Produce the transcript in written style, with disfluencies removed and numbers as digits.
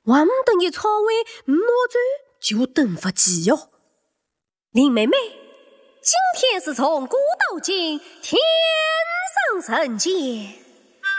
忘得你草尾莫走就等不及哟。林妹妹，今天是从古到今，天上人间。